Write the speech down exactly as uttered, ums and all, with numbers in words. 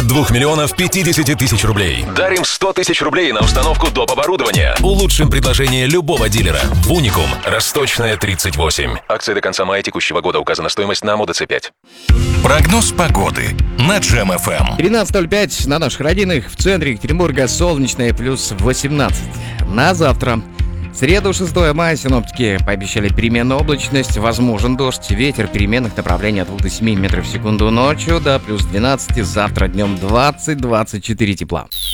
от двух миллионов пятидесяти тысяч рублей. Дарим сто тысяч рублей на установку доп. Оборудования. Улучшим предложение любого дилера. В Уникум. Росточная, тридцать восемь. Акция до конца мая текущего года. Указана стоимость на МОДЦ пять. Прогноз погоды на Джем эф эм. тринадцать ноль пять на наших родинах. В центре Екатеринбурга солнечное, плюс восемнадцать. На завтра. В среду, шестого мая, синоптики пообещали переменную облачность, возможен дождь, ветер переменных направлений от двух до семи метров в секунду ночью, до плюс двенадцать, завтра днем двадцать-двадцать четыре тепла.